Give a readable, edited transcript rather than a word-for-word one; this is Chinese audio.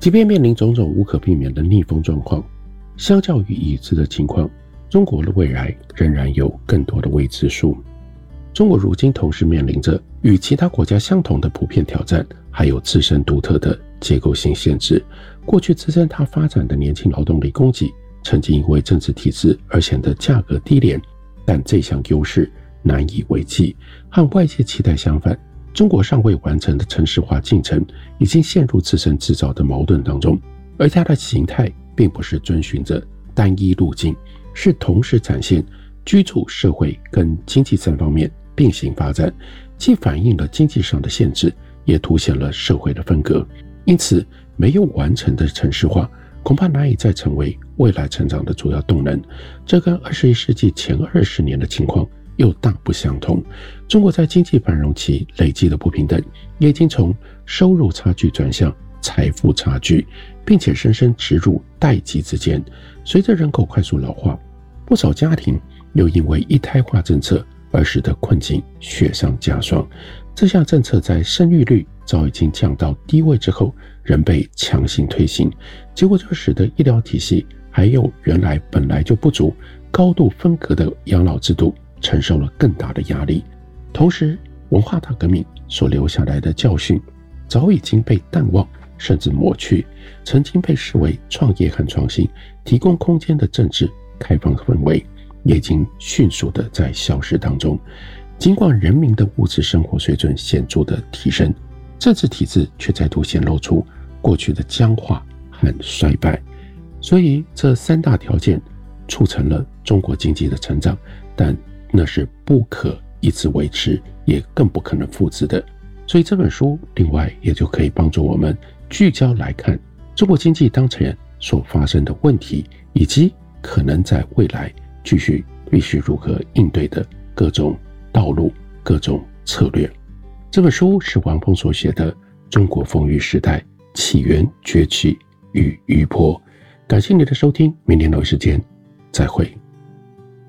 即便面临种种无可避免的逆风状况，相较于已知的情况，中国的未来仍然有更多的未知数。中国如今同时面临着与其他国家相同的普遍挑战，还有自身独特的结构性限制。过去支撑它发展的年轻劳动力供给，曾经因为政治体制而显得价格低廉，但这项优势难以为继。和外界期待相反，中国尚未完成的城市化进程已经陷入自身制造的矛盾当中，而它的形态并不是遵循着单一路径，是同时展现居住、社会跟经济3方面并行发展，既反映了经济上的限制，也凸显了社会的分隔。因此，没有完成的城市化恐怕难以再成为未来成长的主要动能。这跟21世纪前20年的情况又大不相同。中国在经济繁荣期累积的不平等，也已经从收入差距转向财富差距，并且深深植入代际之间。随着人口快速老化，不少家庭又因为一胎化政策而使得困境雪上加霜。这项政策在生育率早已经降到低位之后，仍被强行推行，结果就使得医疗体系还有原来本来就不足、高度分隔的养老制度承受了更大的压力。同时，文化大革命所留下来的教训早已经被淡忘，甚至抹去。曾经被视为创业和创新提供空间的政治开放氛围，也已经迅速的在消失当中。尽管人民的物质生活水准显著的提升，政治体制却再度显露出过去的僵化和衰败。所以这3大条件促成了中国经济的成长，但那是不可一直维持，也更不可能复制的。所以这本书另外也就可以帮助我们聚焦来看中国经济当前所发生的问题，以及可能在未来必须如何应对的各种道路、各种策略。这本书是王鹏所写的《中国风雨时代：起源、崛起与余波》。感谢你的收听，明天同一时间再会。